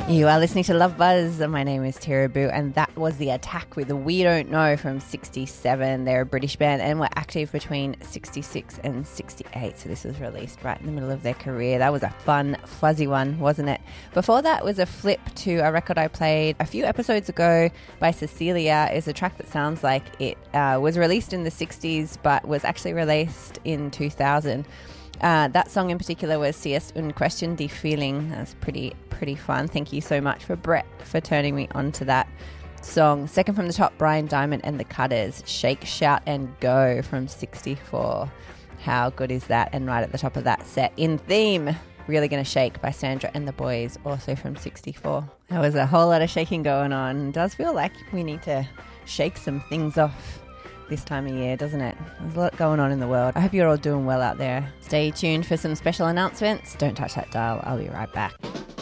You are listening to Love Buzz. My name is Tira Boo, and that was The Attack with We Don't Know from 67. They're a British band and were active between 66 and 68, so this was released right in the middle of their career. That was a fun, fuzzy one, wasn't it? Before that was a flip to a record I played a few episodes ago by Cecilia. It's a track that sounds like it was released in the 60s but was actually released in 2000. That song in particular was Si es un cuestión de feeling. That's pretty fun. Thank you so much for Brett for turning me on to that song. Second from the top, Brian Diamond and the Cutters, Shake, Shout and Go from 64. How good is that? And right at the top of that set, In Theme, Really Gonna Shake by Sandra and the Boys, also from 64. There was a whole lot of shaking going on. It does feel like we need to shake some things off this time of year, doesn't it? There's a lot going on in the world. I hope you're all doing well out there. Stay tuned for some special announcements. Don't touch that dial. I'll be right back.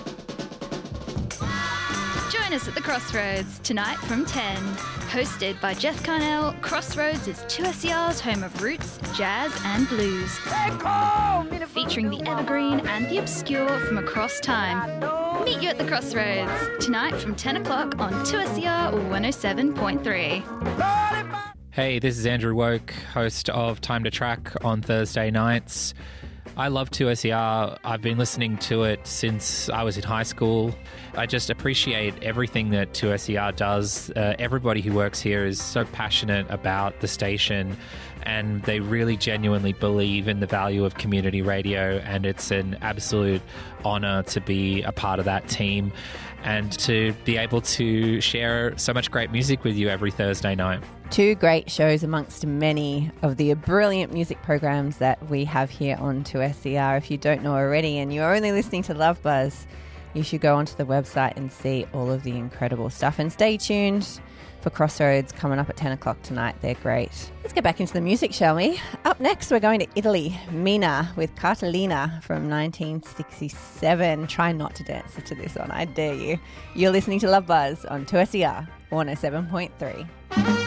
Join us at the Crossroads tonight from 10. Hosted by Jeff Carnell, Crossroads is 2SER's home of roots, jazz and blues. Featuring the evergreen and the obscure from across time. Meet you at the Crossroads tonight from 10 o'clock on 2SER 107.3. Hey, this is Andrew Woke, host of Time to Track on Thursday nights. I love 2SER. I've been listening to it since I was in high school. I just appreciate everything that 2SER does. Everybody who works here is so passionate about the station, and they really genuinely believe in the value of community radio, and it's an absolute honour to be a part of that team and to be able to share so much great music with you every Thursday night. Two great shows amongst many of the brilliant music programs that we have here on 2SER. If you don't know already and you're only listening to Love Buzz, you should go onto the website and see all of the incredible stuff. And stay tuned for Crossroads coming up at 10 o'clock tonight. They're great. Let's get back into the music, shall we? Up next, we're going to Italy. Mina with Cartolina from 1967. Try not to dance to this one, I dare you. You're listening to Love Buzz on 2SER 107.3.